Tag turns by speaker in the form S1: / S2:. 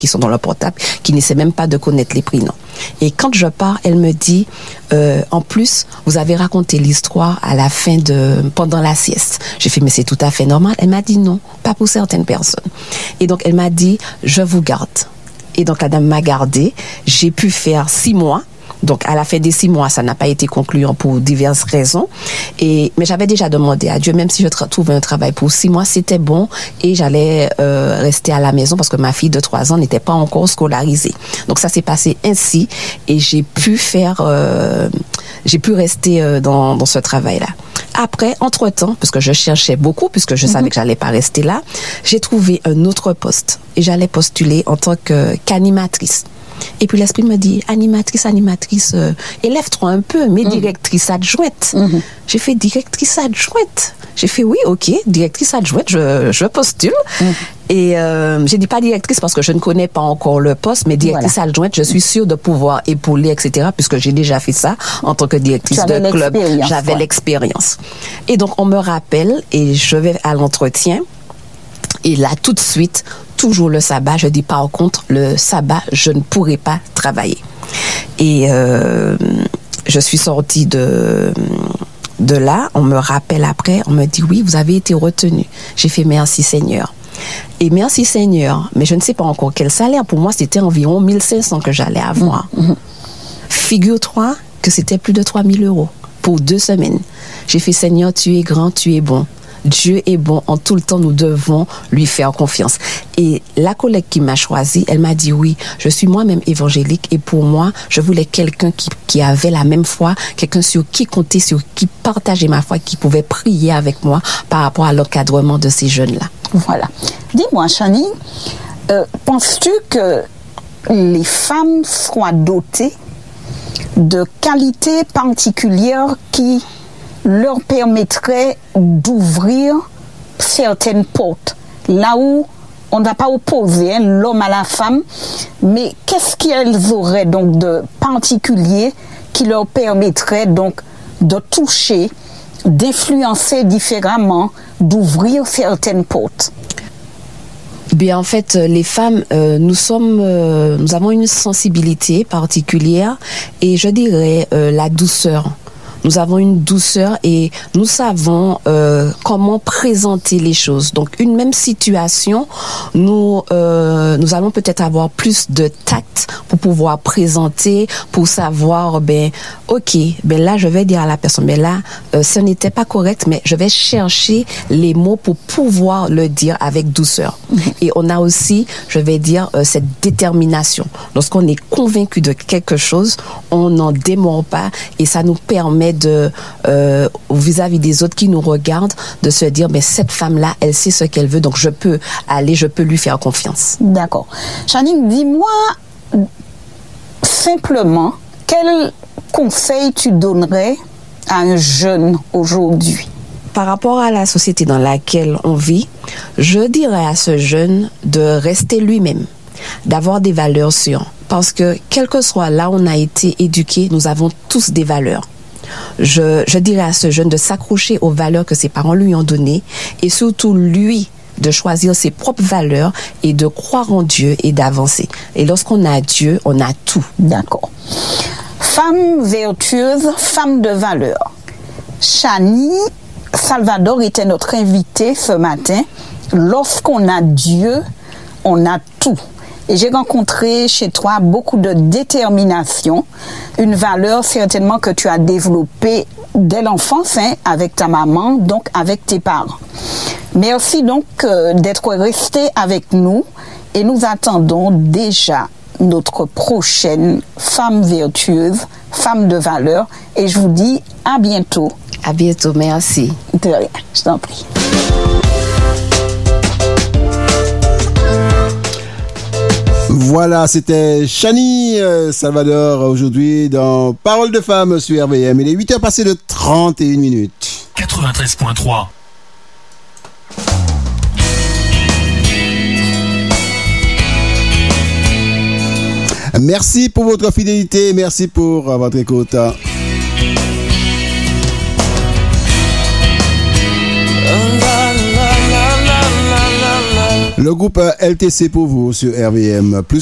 S1: qui sont dans leur portable, qui n'essaient même pas de connaître les prénoms. Et quand je pars, elle me dit, en plus, vous avez raconté l'histoire à la fin pendant la sieste. J'ai fait, mais c'est tout à fait normal. Elle m'a dit non, pas pour certaines personnes. Et donc, elle m'a dit, je vous garde. Et donc, la dame m'a gardée. J'ai pu faire 6 mois. Donc, à la fin des 6 mois, ça n'a pas été concluant pour diverses raisons. Mais j'avais déjà demandé à Dieu, même si je trouvais un travail pour 6 mois, c'était bon et j'allais rester à la maison parce que ma fille de 3 ans n'était pas encore scolarisée. Donc, ça s'est passé ainsi et j'ai pu rester dans ce travail-là. Après, entre-temps, parce que je cherchais beaucoup, puisque je savais que j'allais pas rester là, j'ai trouvé un autre poste et j'allais postuler en tant qu'animatrice. Et puis l'esprit me dit, animatrice, élève-toi un peu, mais directrice adjointe. J'ai fait directrice adjointe. J'ai fait oui, ok, directrice adjointe, je postule. Et j'ai dit pas directrice parce que je ne connais pas encore le poste, mais directrice adjointe, je suis sûre de pouvoir épauler, etc., puisque j'ai déjà fait ça en tant que directrice de club. J'avais l'expérience. Et donc on me rappelle et je vais à l'entretien. Et là, tout de suite, toujours le sabbat, je dis par contre, le sabbat, je ne pourrai pas travailler. Et je suis sortie de là, on me rappelle après, on me dit oui, vous avez été retenu. J'ai fait merci Seigneur. Et merci Seigneur, mais je ne sais pas encore quel salaire. Pour moi, c'était environ 1500 que j'allais avoir. Figure-toi que c'était plus de 3000 € pour 2 semaines. J'ai fait Seigneur, tu es grand, tu es bon. Dieu est bon, en tout le temps, nous devons lui faire confiance. Et la collègue qui m'a choisi, elle m'a dit oui, je suis moi-même évangélique et pour moi, je voulais quelqu'un qui avait la même foi, quelqu'un sur qui compter, sur qui partageait ma foi, qui pouvait prier avec moi par rapport à l'encadrement de ces jeunes-là.
S2: Voilà. Dis-moi, Chani, penses-tu que les femmes soient dotées de qualités particulières qui leur permettrait d'ouvrir certaines portes. Là où on n'a pas opposé l'homme à la femme, mais qu'est-ce qu'elles auraient donc de particulier qui leur permettrait donc de toucher, d'influencer différemment, d'ouvrir certaines portes?
S1: Bien, en fait, les femmes, nous avons une sensibilité particulière et je dirais la douceur. Nous avons une douceur et nous savons comment présenter les choses. Donc, une même situation, nous allons peut-être avoir plus de tact pour pouvoir présenter, pour savoir, là, je vais dire à la personne, là, ce n'était pas correct, mais je vais chercher les mots pour pouvoir le dire avec douceur. Et on a aussi, je vais dire, cette détermination. Lorsqu'on est convaincu de quelque chose, on n'en démord pas et ça nous permet vis-à-vis des autres qui nous regardent, de se dire, mais cette femme-là, elle sait ce qu'elle veut, donc je peux lui faire confiance.
S2: D'accord. Channing, dis-moi simplement, quel conseil tu donnerais à un jeune aujourd'hui?
S1: Par rapport à la société dans laquelle on vit, je dirais à ce jeune de rester lui-même, d'avoir des valeurs sûres. Parce que, quel que soit là où on a été éduqué, nous avons tous des valeurs. Je dirais à ce jeune de s'accrocher aux valeurs que ses parents lui ont données et surtout lui de choisir ses propres valeurs et de croire en Dieu et d'avancer. Et lorsqu'on a Dieu, on a tout.
S2: D'accord. Femme vertueuse, femme de valeur. Chani Salvador était notre invité ce matin. Lorsqu'on a Dieu, on a tout. Et j'ai rencontré chez toi beaucoup de détermination, une valeur certainement que tu as développée dès l'enfance avec ta maman, donc avec tes parents. Merci donc d'être resté avec nous et nous attendons déjà notre prochaine femme vertueuse, femme de valeur. Et je vous dis à bientôt.
S1: À bientôt, merci.
S2: De rien, je t'en prie.
S3: Voilà, c'était Chani Salvador aujourd'hui dans Parole de femme sur RVM. Il est 8h passé de 31 minutes.
S4: 93.3.
S3: Merci pour votre fidélité, merci pour votre écoute. Le groupe LTC pour vous sur RVM. Plus